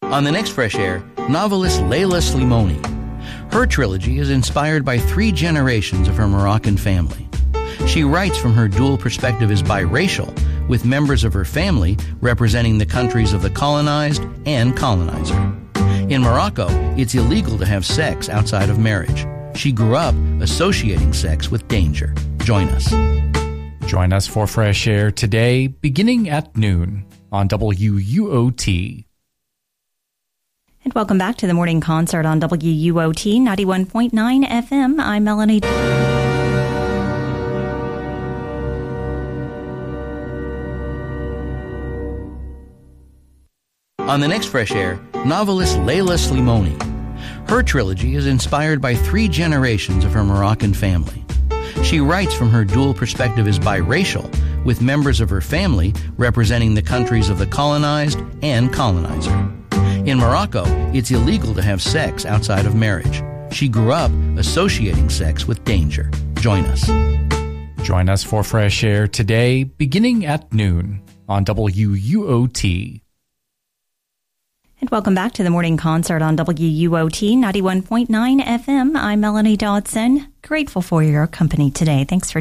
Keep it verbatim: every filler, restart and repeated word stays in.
On the next Fresh Air, novelist Leila Slimoni. Her trilogy is inspired by three generations of her Moroccan family. She writes from her dual perspective as biracial, with members of her family representing the countries of the colonized and colonizer. In Morocco, it's illegal to have sex outside of marriage. She grew up associating sex with danger. Join us. Join us for Fresh Air today, beginning at noon on W U O T. And welcome back to the morning concert on W U O T ninety-one point nine F M. I'm Melanie. On the next Fresh Air, novelist Leila Slimoni. Her trilogy is inspired by three generations of her Moroccan family. She writes from her dual perspective as biracial, with members of her family representing the countries of the colonized and colonizer. In Morocco, it's illegal to have sex outside of marriage. She grew up associating sex with danger. Join us. Join us for Fresh Air today, beginning at noon on W U O T. And welcome back to the morning concert on W U O T ninety-one point nine F M. I'm Melanie Dodson. Grateful for your company today. Thanks for